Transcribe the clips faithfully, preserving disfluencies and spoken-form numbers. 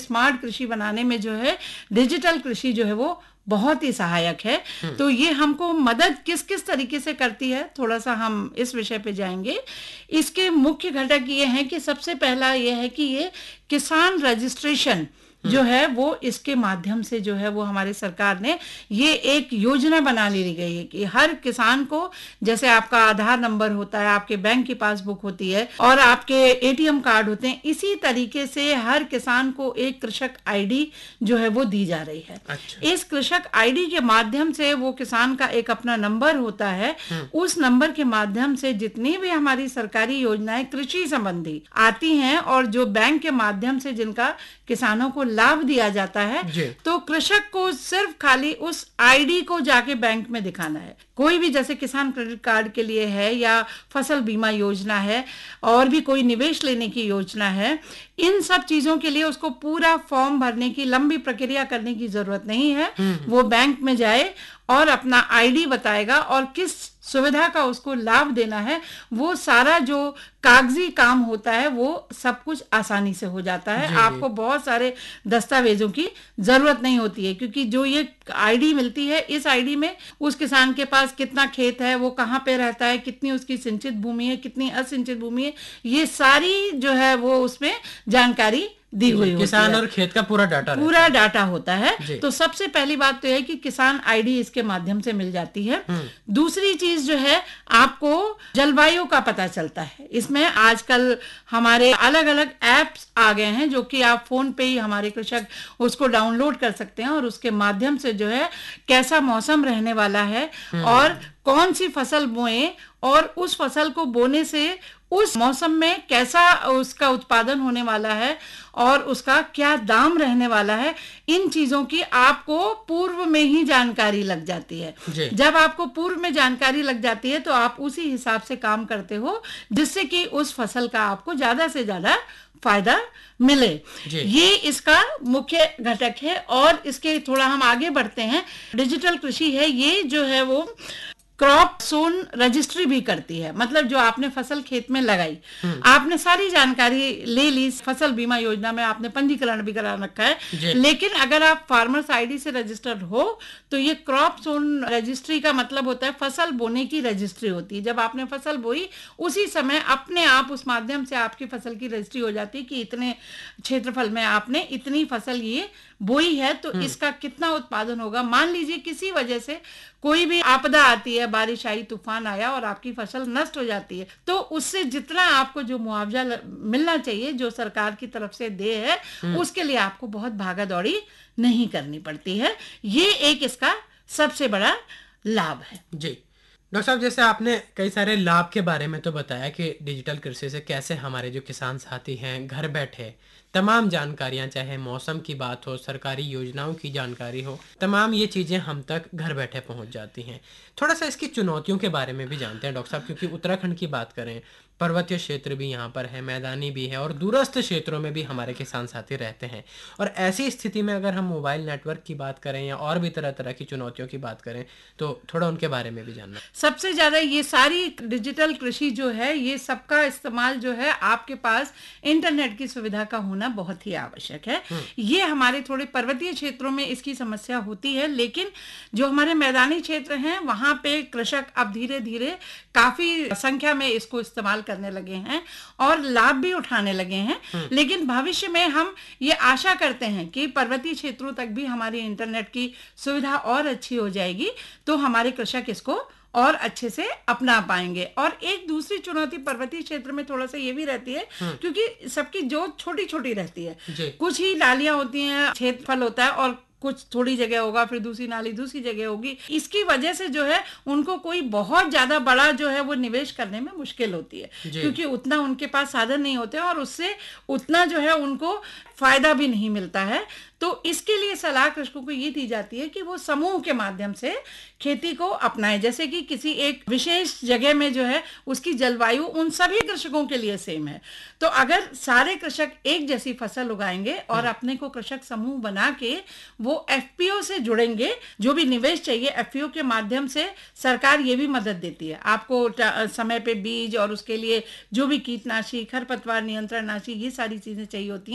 Smart कृषि बनाने में जो है डिजिटल कृषि जो है वो बहुत ही सहायक है। तो ये हमको मदद किस किस तरीके से करती है, थोड़ा सा हम इस विषय पे जाएंगे। इसके मुख्य घटक ये हैं कि सबसे पहला ये है कि ये किसान रजिस्ट्रेशन जो है वो इसके माध्यम से जो है वो हमारे सरकार ने ये एक योजना बना ली गई है कि हर किसान को, जैसे आपका आधार नंबर होता है, आपके बैंक की पासबुक होती है और आपके एटीएम कार्ड होते हैं, इसी तरीके से हर किसान को एक कृषक आईडी जो है वो दी जा रही है। अच्छा। इस कृषक आईडी के माध्यम से वो किसान का एक अपना नंबर होता है, उस नंबर के माध्यम से जितनी भी हमारी सरकारी योजनाएं कृषि संबंधी आती हैं और जो बैंक के माध्यम से जिनका किसानों को लाभ दिया जाता है, तो कृषक को सिर्फ खाली उस आईडी को जाके बैंक में दिखाना है। कोई भी जैसे किसान क्रेडिट कार्ड के लिए है या फसल बीमा योजना है और भी कोई निवेश लेने की योजना है, इन सब चीजों के लिए उसको पूरा फॉर्म भरने की लंबी प्रक्रिया करने की जरूरत नहीं है। वो बैंक में जाए और अपना आईडी बताएगा और किस सुविधा का उसको लाभ देना है, वो सारा जो कागजी काम होता है वो सब कुछ आसानी से हो जाता है। आपको बहुत सारे दस्तावेजों की जरूरत नहीं होती है, क्योंकि जो ये आईडी मिलती है, इस आईडी में उस किसान के पास कितना खेत है, वो कहाँ पे रहता है, कितनी उसकी सिंचित भूमि है, कितनी असिंचित भूमि है, ये सारी जो है वो उसमें जानकारी दी हुई होती है। किसान और खेत का पूरा डाटा पूरा डाटा होता है। तो सबसे पहली बात तो है कि किसान आईडी इसके माध्यम से मिल जाती है। दूसरी चीज जो है, आपको जलवायु का पता चलता है। इसमें आजकल हमारे अलग अलग एप्स आ गए हैं जो कि आप फोन पे ही हमारे कृषक उसको डाउनलोड कर सकते हैं और उसके माध्यम से जो है कैसा मौसम रहने वाला है और कौन सी फसल बोएं और उस फसल को बोने से उस मौसम में कैसा उसका उत्पादन होने वाला है और उसका क्या दाम रहने वाला है, इन चीजों की आपको पूर्व में ही जानकारी लग जाती है। जब आपको पूर्व में जानकारी लग जाती है तो आप उसी हिसाब से काम करते हो, जिससे कि उस फसल का आपको ज्यादा से ज्यादा फायदा मिले। ये इसका मुख्य घटक है। और इसके थोड़ा हम आगे बढ़ते हैं, डिजिटल कृषि है, ये जो है वो क्रॉप सोन रजिस्ट्री भी करती है। मतलब जो आपने फसल खेत में लगाई, आपने सारी जानकारी ले ली, फसल बीमा योजना में आपने पंजीकरण भी करा रखा है, लेकिन अगर आप फार्मर्स आईडी से रजिस्टर्ड हो तो ये क्रॉप सोन रजिस्ट्री का मतलब होता है फसल बोने की रजिस्ट्री होती है। जब आपने फसल बोई उसी समय अपने आप उस माध्यम से आपकी फसल की रजिस्ट्री हो जाती है कि इतने क्षेत्रफल में आपने इतनी फसल ये बोई है, तो इसका कितना उत्पादन होगा। मान लीजिए किसी वजह से कोई भी आपदा आती है, बारिश आई, तूफान आया और आपकी फसल नष्ट हो जाती है, तो उससे जितना आपको जो मुआवजा मिलना चाहिए जो सरकार की तरफ से दे है, उसके लिए आपको बहुत भागा दौड़ी नहीं करनी पड़ती है। ये एक इसका सबसे बड़ा लाभ है। जी डॉक्टर साहब, जैसे आपने कई सारे लाभ के बारे में तो बताया कि डिजिटल कृषि से कैसे हमारे जो किसान साथी हैं घर बैठे तमाम जानकारियां, चाहे मौसम की बात हो, सरकारी योजनाओं की जानकारी हो, तमाम ये चीज़ें हम तक घर बैठे पहुंच जाती हैं। थोड़ा सा इसकी चुनौतियों के बारे में भी जानते हैं डॉक्टर साहब, क्योंकि उत्तराखंड की बात करें, पर्वतीय क्षेत्र भी यहाँ पर है, मैदानी भी है और दूरस्थ क्षेत्रों में भी हमारे किसान साथी रहते हैं। और ऐसी स्थिति में अगर हम मोबाइल नेटवर्क की बात करें या और भी तरह तरह की चुनौतियों की बात करें, तो थोड़ा उनके बारे में भी जानना। सबसे ज्यादा ये सारी डिजिटल कृषि जो है, ये सबका इस्तेमाल जो है, आपके पास इंटरनेट की सुविधा का होना बहुत ही आवश्यक है। ये हमारे थोड़े पर्वतीय क्षेत्रों में इसकी समस्या होती है, लेकिन जो हमारे मैदानी क्षेत्र हैं वहां पे कृषक अब धीरे धीरे काफी संख्या में इसको इस्तेमाल करने लगे हैं और लाभ भी उठाने लगे हैं। लेकिन भविष्य में हम ये आशा करते हैं कि पर्वतीय क्षेत्रों तक भी हमारी इंटरनेट की सुविधा और अच्छी हो जाएगी, तो हमारे कृषक इसको और अच्छे से अपना पाएंगे। और एक दूसरी चुनौती पर्वतीय क्षेत्र में थोड़ा सा ये भी रहती है, क्योंकि सबकी जोत छोटी छोटी रहती है, कुछ ही नालियां होती हैं, क्षेत्रफल होता है और कुछ थोड़ी जगह होगा, फिर दूसरी नाली दूसरी जगह होगी। इसकी वजह से जो है उनको कोई बहुत ज्यादा बड़ा जो है वो निवेश करने में मुश्किल होती है, क्योंकि उतना उनके पास साधन नहीं होते और उससे उतना जो है उनको फायदा भी नहीं मिलता है। तो इसके लिए सलाह कृषकों को ये दी जाती है कि वो समूह के माध्यम से खेती को अपनाएं। जैसे कि किसी एक विशेष जगह में जो है उसकी जलवायु उन सभी कृषकों के लिए सेम है, तो अगर सारे कृषक एक जैसी फसल उगाएंगे और अपने को कृषक समूह बना के वो एफपीओ से जुड़ेंगे, जो भी निवेश चाहिए एफपीओ के माध्यम से सरकार ये भी मदद देती है आपको, समय पे बीज और उसके लिए जो भी कीटनाशी, खरपतवार नियंत्रण नाशी, ये सारी चीजें चाहिए होती हैं, वो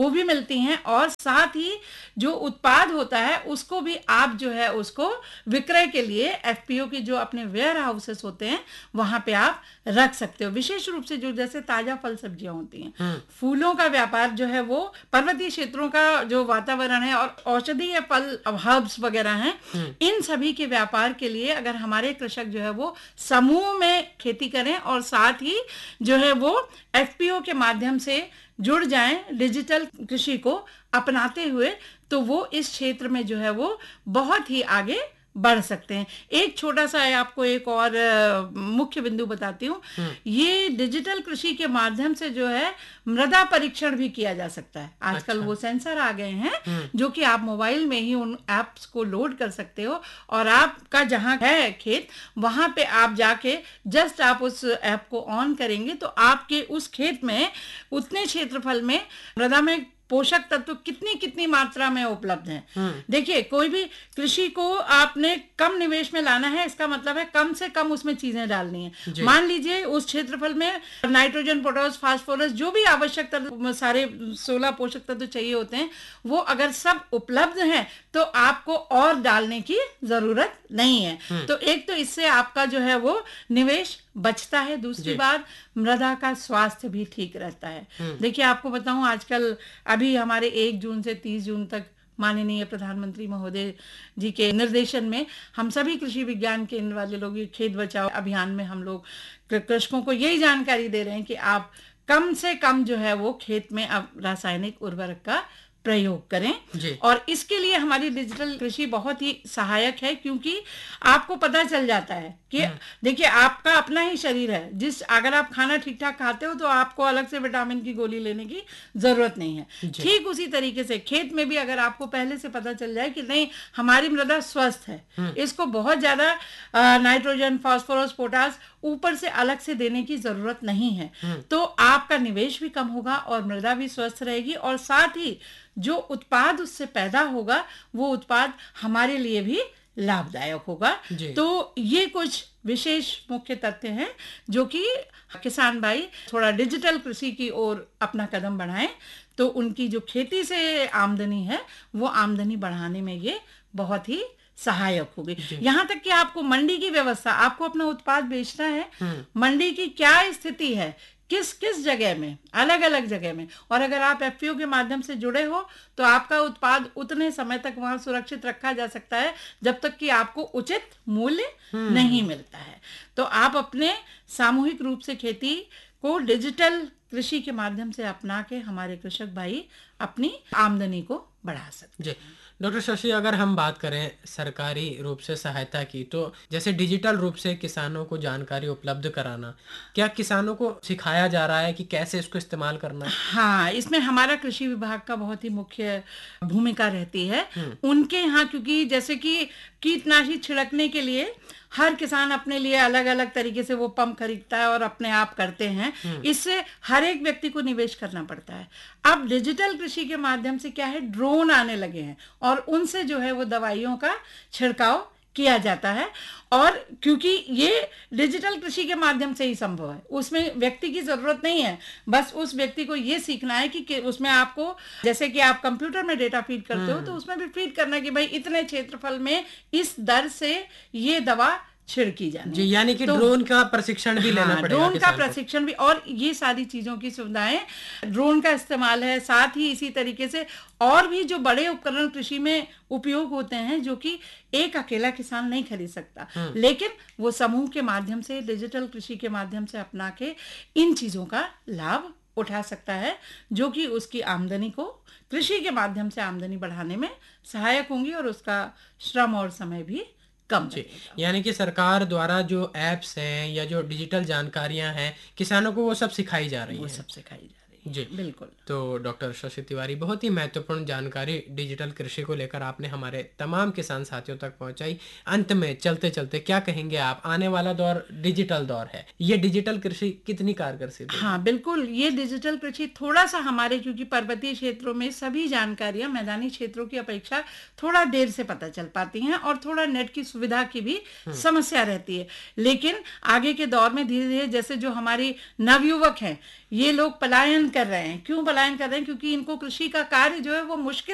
वो भी मिलती हैं, और साथ ही जो उत्पाद होता है उसको भी आप जो है उसको विक्रय के लिए एफपीओ की जो अपने वेयर हाउसेस होते हैं वहां पे आप रख सकते हो। विशेष रूप से जो जैसे ताजा फल सब्जियां होती हैं, फूलों का व्यापार जो है वो पर्वतीय क्षेत्रों का जो वातावरण है और औषधीय फल हर्ब्स वगैरह हैं, इन सभी के व्यापार के लिए अगर हमारे कृषक जो है वो समूह में खेती करें और साथ ही जो है वो एफपीओ के माध्यम से जुड़ जाएं डिजिटल कृषि को अपनाते हुए, तो वो इस क्षेत्र में जो है वो बहुत ही आगे बढ़ सकते हैं। एक छोटा सा आपको एक और आ, मुख्य बिंदु बताती हूँ। ये डिजिटल कृषि के माध्यम से जो है मृदा परीक्षण भी किया जा सकता है। आजकल अच्छा। वो सेंसर आ गए हैं जो कि आप मोबाइल में ही उन एप्स को लोड कर सकते हो, और आपका जहाँ है खेत वहां पे आप जाके जस्ट आप उस ऐप को ऑन करेंगे तो आपके उस खेत में उतने क्षेत्रफल में मृदा में पोषक तत्व कितनी कितनी मात्रा में उपलब्ध हैं। देखिए, कोई भी कृषि को आपने कम निवेश में लाना है, इसका मतलब है कम से कम उसमें चीजें डालनी है। मान लीजिए उस क्षेत्रफल में नाइट्रोजन, पोटास, फास्फोरस जो भी आवश्यक तत्व, सारे सोलह पोषक तत्व चाहिए होते हैं, वो अगर सब उपलब्ध हैं तो आपको और डालने की जरूरत नहीं है। तो एक तो इससे आपका जो है वो निवेश बचता है, दूसरी बात मृदा का स्वास्थ्य भी ठीक रहता है। देखिए, आपको बताऊं आजकल अभी हमारे एक जून से तीस जून तक माननीय प्रधानमंत्री महोदय जी के निर्देशन में हम सभी कृषि विज्ञान केंद्र वाले लोग खेत बचाओ अभियान में हम लोग कृषकों को यही जानकारी दे रहे हैं कि आप कम से कम जो है वो खेत में अब रासायनिक उर्वरक का प्रयोग करें। और इसके लिए हमारी डिजिटल कृषि बहुत ही सहायक है, क्योंकि आपको पता चल जाता है कि देखिए आपका अपना ही शरीर है, जिस अगर आप खाना ठीक ठाक खाते हो तो आपको अलग से विटामिन की गोली लेने की जरूरत नहीं है। ठीक उसी तरीके से खेत में भी अगर आपको पहले से पता चल जाए कि नहीं हमारी मृदा स्वस्थ है, इसको बहुत ज्यादा नाइट्रोजन, फास्फोरस, पोटास ऊपर से अलग से देने की जरूरत नहीं है, तो आपका निवेश भी कम होगा और मृदा भी स्वस्थ रहेगी, और साथ ही जो उत्पाद उससे पैदा होगा वो उत्पाद हमारे लिए भी लाभदायक होगा। तो ये कुछ विशेष मुख्य तथ्य हैं जो कि किसान भाई थोड़ा डिजिटल कृषि की ओर अपना कदम बढ़ाएं तो उनकी जो खेती से आमदनी है वो आमदनी बढ़ाने में ये बहुत ही सहायक होगी। यहाँ तक कि आपको मंडी की व्यवस्था, आपको अपना उत्पाद बेचना है, मंडी की क्या स्थिति है, किस किस जगह में, अलग अलग जगह में, और अगर आप एफपीओ के माध्यम से जुड़े हो तो आपका उत्पाद उतने समय तक वहां सुरक्षित रखा जा सकता है जब तक कि आपको उचित मूल्य नहीं मिलता है। तो आप अपने सामूहिक रूप से खेती को डिजिटल कृषि के माध्यम से अपना के हमारे कृषक भाई अपनी आमदनी को बढ़ा सकते हैं। डॉक्टर शशि, अगर हम बात करें सरकारी रूप से सहायता की, तो जैसे डिजिटल रूप से किसानों को जानकारी उपलब्ध कराना, क्या किसानों को सिखाया जा रहा है कि कैसे इसको इस्तेमाल करना है? हाँ, इसमें हमारा कृषि विभाग का बहुत ही मुख्य भूमिका रहती है। उनके यहाँ क्योंकि जैसे कि कीटनाशी छिड़कने के लिए हर किसान अपने लिए अलग अलग तरीके से वो पंप खरीदता है और अपने आप करते हैं, इससे हर एक व्यक्ति को निवेश करना पड़ता है। अब डिजिटल कृषि के माध्यम से क्या है, ड्रोन आने लगे हैं और उनसे जो है वो दवाइयों का छिड़काव किया जाता है, और क्योंकि ये डिजिटल कृषि के माध्यम से ही संभव है, उसमें व्यक्ति की जरूरत नहीं है, बस उस व्यक्ति को ये सीखना है कि, कि उसमें आपको जैसे कि आप कंप्यूटर में डेटा फीड करते हो तो उसमें भी फीड करना कि भाई इतने क्षेत्रफल में इस दर से ये दवा छिड़की जानी जी, यानी कि तो, ड्रोन का प्रशिक्षण भी लेना हाँ, पड़ेगा। ड्रोन का प्रशिक्षण भी, और ये सारी चीजों की सुविधाएं ड्रोन का इस्तेमाल है। साथ ही इसी तरीके से और भी जो बड़े उपकरण कृषि में उपयोग होते हैं जो कि एक अकेला किसान नहीं खरीद सकता, लेकिन वो समूह के माध्यम से डिजिटल कृषि के माध्यम से अपना के इन चीजों का लाभ उठा सकता है, जो कि उसकी आमदनी को कृषि के माध्यम से आमदनी बढ़ाने में सहायक होंगी और उसका श्रम और समय भी कम। यानी कि सरकार द्वारा जो एप्स हैं या जो डिजिटल जानकारियां हैं किसानों को वो सब सिखाई जा रही वो है। सब सिखाई जा रही है जी बिल्कुल। तो डॉक्टर शशि तिवारी, बहुत ही महत्वपूर्ण जानकारी डिजिटल कृषि को लेकर आपने हमारे तमाम किसान साथियों तक पहुंचाई। अंत में चलते चलते क्या कहेंगे आप? आने वाला दौर डिजिटल दौर है, ये डिजिटल कृषि कितनी कारगर सिद्ध होगी? हाँ बिल्कुल, ये डिजिटल कृषि थोड़ा सा हमारे, क्योंकि पर्वतीय क्षेत्रों में सभी जानकारियां मैदानी क्षेत्रों की अपेक्षा थोड़ा देर से पता चल पाती हैं और थोड़ा नेट की सुविधा की भी समस्या रहती है, लेकिन आगे के दौर में धीरे धीरे जैसे जो हमारी नवयुवक हैं ये लोग पलायन कर रहे हैं। क्यों पलायन कर रहे हैं? क्योंकि इनको कृषि का कार्य जो है वो मुश्किल